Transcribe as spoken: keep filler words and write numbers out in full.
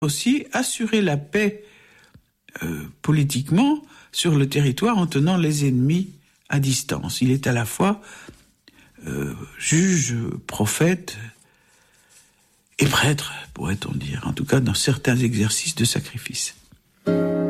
aussi assurer la paix euh, politiquement sur le territoire en tenant les ennemis à distance. Il est à la fois euh, juge, prophète et prêtre, pourrait-on dire, en tout cas dans certains exercices de sacrifice.